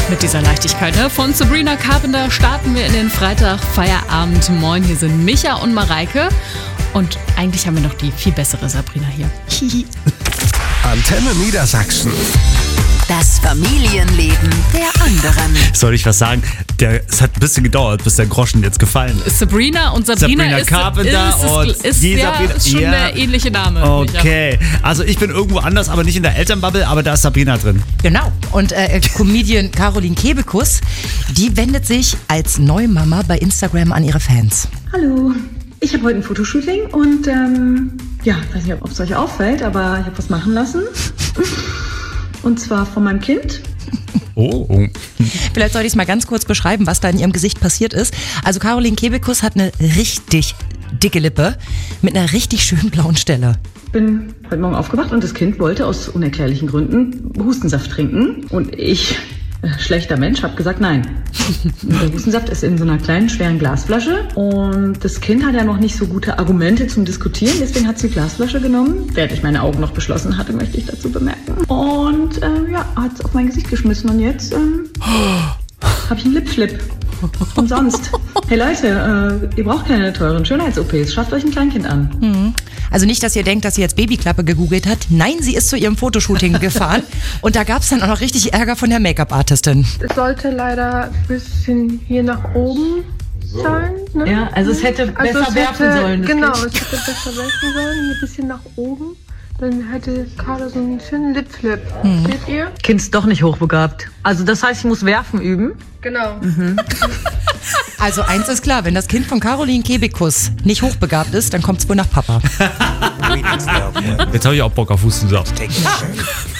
Mit dieser Leichtigkeit, ne? Von Sabrina Carpenter starten wir in den Freitag Feierabend. Moin, hier sind Micha und Mareike. Und eigentlich haben wir noch die viel bessere Sabrina hier. Antenne Niedersachsen. Das Familienleben der anderen. Soll ich was sagen? Es hat ein bisschen gedauert, bis der Groschen jetzt gefallen ist. Sabrina und Sabrina ist Carpenter ist schon der ähnliche Name. Okay, also ich bin irgendwo anders, aber nicht in der Elternbubble, aber da ist Sabrina drin. Genau. Und Comedian Caroline Kebekus, die wendet sich als Neumama bei Instagram an ihre Fans. Hallo, ich habe heute ein Fotoshooting und weiß nicht, ob es euch auffällt, aber ich habe was machen lassen. Und zwar von meinem Kind. Oh. Vielleicht sollte ich es mal ganz kurz beschreiben, was da in ihrem Gesicht passiert ist. Also Caroline Kebekus hat eine richtig dicke Lippe mit einer richtig schönen blauen Stelle. Ich bin heute Morgen aufgewacht und das Kind wollte aus unerklärlichen Gründen Hustensaft trinken. Und ich, schlechter Mensch, habe gesagt nein. Der Hustensaft ist in so einer kleinen, schweren Glasflasche. Und das Kind hat ja noch nicht so gute Argumente zum Diskutieren. Deswegen hat sie die Glasflasche genommen. Während ich meine Augen noch geschlossen hatte, möchte ich dazu bemerken. Und hat es auf mein Gesicht geschmissen. Und jetzt habe ich einen Lipflip. Umsonst. Hey Leute, ihr braucht keine teuren Schönheits-OPs. Schafft euch ein Kleinkind an. Also nicht, dass ihr denkt, dass sie jetzt Babyklappe gegoogelt hat. Nein, sie ist zu ihrem Fotoshooting gefahren. Und da gab es dann auch noch richtig Ärger von der Make-up-Artistin. Es sollte leider ein bisschen hier nach oben sein. Ne? Ja, also es hätte besser werfen sollen. Genau, Kind. es hätte besser werfen sollen. Hier ein bisschen nach oben. Dann hätte Carla so einen schönen Lipflip. Seht ihr? Kind ist doch nicht hochbegabt. Also das heißt, ich muss werfen üben. Genau. Also eins ist klar, wenn das Kind von Caroline Kebekus nicht hochbegabt ist, dann kommt es wohl nach Papa. Jetzt habe ich auch Bock auf Hustensaft.